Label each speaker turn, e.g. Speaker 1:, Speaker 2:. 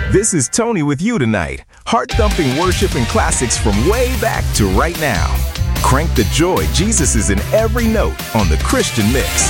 Speaker 1: This is Tony with you tonight. Heart-thumping worship and classics from way back to right now. Crank the joy. Jesus is in every note on the Christian Mix.